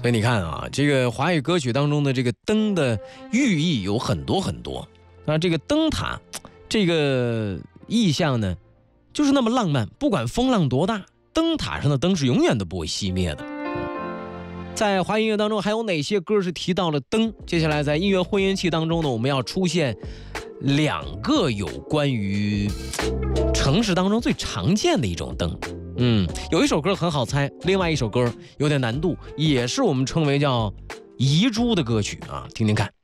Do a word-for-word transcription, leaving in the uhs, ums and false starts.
所以你看啊，这个华语歌曲当中的这个灯的寓意有很多很多。那这个灯塔，这个意象呢，就是那么浪漫，不管风浪多大，灯塔上的灯是永远都不会熄灭的。在华语音乐当中还有哪些歌是提到了灯？接下来在音乐混音器当中呢，我们要出现两个有关于城市当中最常见的一种灯。嗯，有一首歌很好猜，另外一首歌有点难度，也是我们称为叫遗珠的歌曲啊，听听看。